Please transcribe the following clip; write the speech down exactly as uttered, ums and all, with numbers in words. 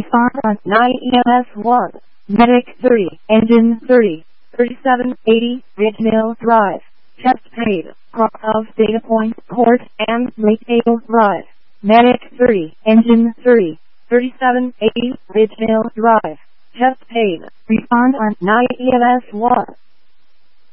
Refund on nine E M S one. Medic thirty. Engine thirty. thirty-seven eighty. Ridgemill Drive. Chest paid. Crop Data Point Port and Maytail Drive. Medic thirty. Engine thirty. thirty-seven eighty. Ridgemill Drive. Chest paid. Refund on nine E M S one.